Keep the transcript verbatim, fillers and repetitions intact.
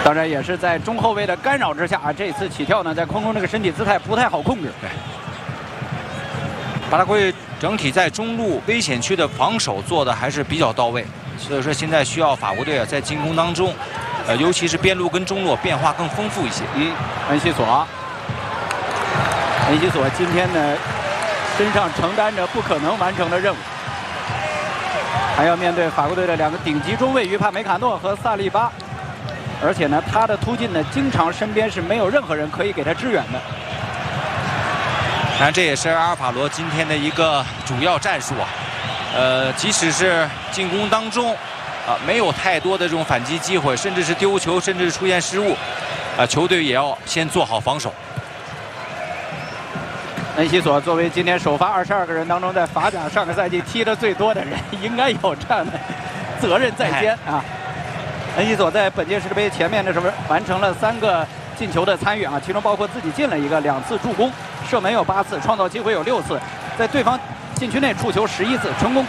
当然也是在中后卫的干扰之下啊，这次起跳呢，在空中这个身体姿态不太好控制。 对，巴拉圭整体在中路危险区的防守做的还是比较到位，所以说现在需要法国队啊在进攻当中，呃，尤其是边路跟中路变化更丰富一些。 嗯，恩西索，恩西索今天呢，身上承担着不可能完成的任务。 还要面对法国队的两个顶级中卫于帕梅卡诺和萨利巴，而且呢，他的突进呢，经常身边是没有任何人可以给他支援的。 当然，这也是阿尔法罗今天的一个主要战术啊。呃，即使是进攻当中啊，没有太多的这种反击机会，甚至是丢球，甚至是出现失误，啊，球队也要先做好防守。 恩西索作为今天首发二十二个人当中，在法甲上个赛季踢得最多的人，应该有这样的责任在肩啊。恩西索在本届世界杯前面的时候完成了三个进球的参与啊，其中包括自己进了一个，两次助攻，射门有八次，创造机会有六次，在对方禁区内触球十一次，成功。